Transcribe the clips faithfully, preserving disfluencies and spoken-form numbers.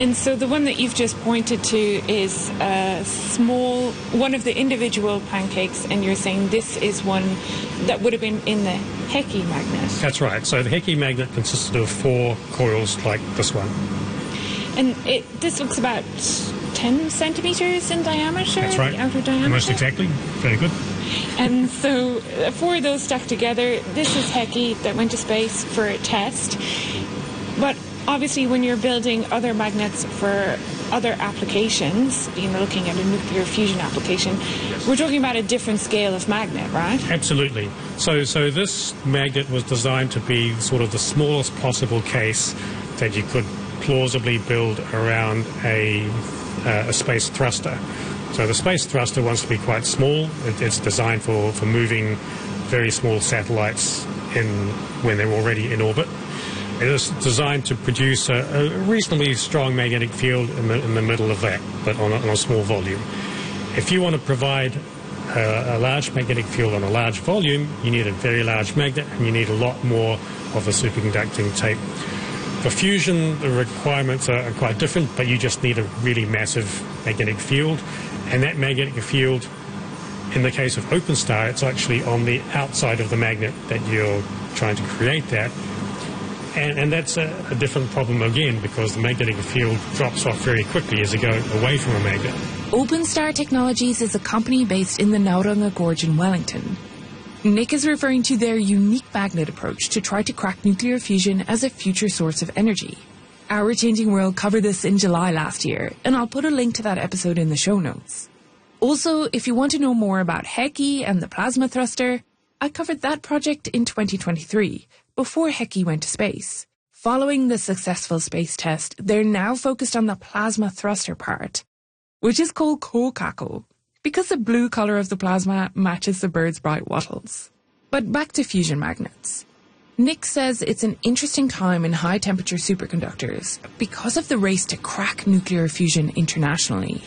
And so the one that you've just pointed to is a small, one of the individual pancakes, and you're saying this is one that would have been in the Hecky magnet. That's right. So the Hecky magnet consisted of four coils like this one. And it, this looks about ten centimetres in diameter? That's right. The outer diameter? Almost exactly. Very good. And so uh, four of those stuck together. This is Hecky that went to space for a test. But obviously, when you're building other magnets for other applications, you know, looking at a nuclear fusion application, yes, we're talking about a different scale of magnet, right? Absolutely. So, so this magnet was designed to be sort of the smallest possible case that you could plausibly build around a, uh, a space thruster. So the space thruster wants to be quite small. It, it's designed for, for moving very small satellites in when they're already in orbit. It is designed to produce a, a reasonably strong magnetic field in the, in the middle of that, but on a, on a small volume. If you want to provide a, a large magnetic field on a large volume, you need a very large magnet, and you need a lot more of a superconducting tape. For fusion, the requirements are, are quite different, but you just need a really massive magnetic field. And that magnetic field, in the case of OpenStar, it's actually on the outside of the magnet that you're trying to create that. And, and that's a, a different problem again, because the magnetic field drops off very quickly as you go away from a magnet. OpenStar Technologies is a company based in the Tauranga Gorge in Wellington. Nick is referring to their unique magnet approach to try to crack nuclear fusion as a future source of energy. Our Changing World covered this in July last year, and I'll put a link to that episode in the show notes. Also, if you want to know more about Hecky and the plasma thruster, I covered that project in twenty twenty-three, before Hecky went to space. Following the successful space test, they're now focused on the plasma thruster part, which is called Kokako, because the blue colour of the plasma matches the bird's bright wattles. But back to fusion magnets. Nick says it's an interesting time in high-temperature superconductors because of the race to crack nuclear fusion internationally.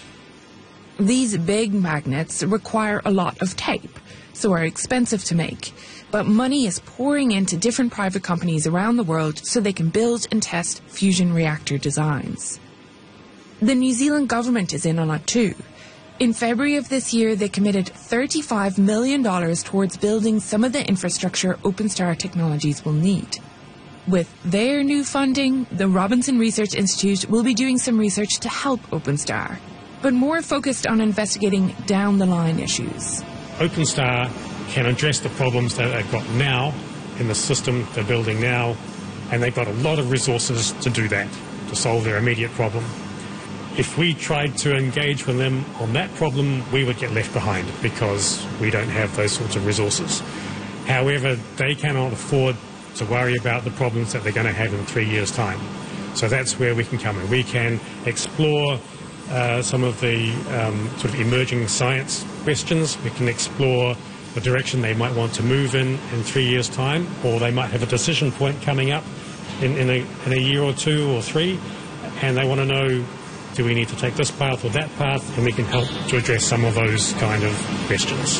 These big magnets require a lot of tape, so are expensive to make, but money is pouring into different private companies around the world so they can build and test fusion reactor designs. The New Zealand government is in on it too. In February of this year, they committed thirty-five million dollars towards building some of the infrastructure OpenStar Technologies will need. With their new funding, the Robinson Research Institute will be doing some research to help OpenStar, but more focused on investigating down-the-line issues. OpenStar can address the problems that they've got now in the system they're building now, and they've got a lot of resources to do that, to solve their immediate problem. If we tried to engage with them on that problem, we would get left behind because we don't have those sorts of resources. However, they cannot afford to worry about the problems that they're going to have in three years' time. So that's where we can come in. We can explore uh, some of the um, sort of emerging science questions. We can explore the direction they might want to move in in three years' time, or they might have a decision point coming up in, in, a, in a year or two or three, and they want to know, do we need to take this path or that path? And we can help to address some of those kind of questions.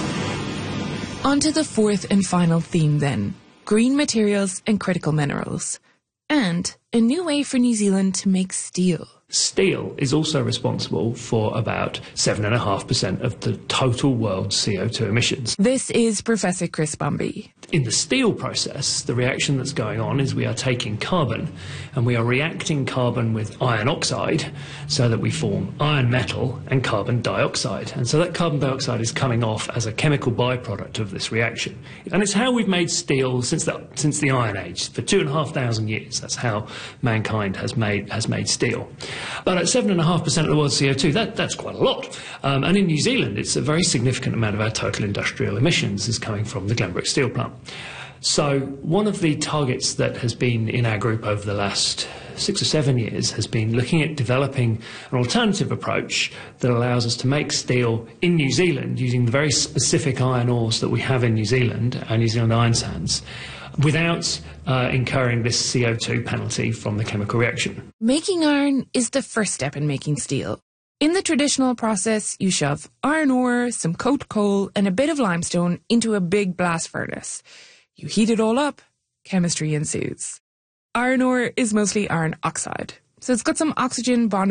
On to the fourth and final theme then, green materials and critical minerals. And a new way for New Zealand to make steel. Steel is also responsible for about seven point five percent of the total world's C O two emissions. This is Professor Chris Bumby. In the steel process, the reaction that's going on is we are taking carbon and we are reacting carbon with iron oxide so that we form iron metal and carbon dioxide. And so that carbon dioxide is coming off as a chemical byproduct of this reaction. And it's how we've made steel since the, since the Iron Age. For two and a half thousand years, that's how mankind has made, has made steel. But at seven point five percent of the world's C O two, that, that's quite a lot. Um, and in New Zealand, it's a very significant amount of our total industrial emissions is coming from the Glenbrook Steel Plant. So one of the targets that has been in our group over the last six or seven years has been looking at developing an alternative approach that allows us to make steel in New Zealand using the very specific iron ores that we have in New Zealand, our New Zealand iron sands, without uh, incurring this C O two penalty from the chemical reaction. Making iron is the first step in making steel. In the traditional process, you shove iron ore, some coke coal, and a bit of limestone into a big blast furnace. You heat it all up, chemistry ensues. Iron ore is mostly iron oxide, so it's got some oxygen bonded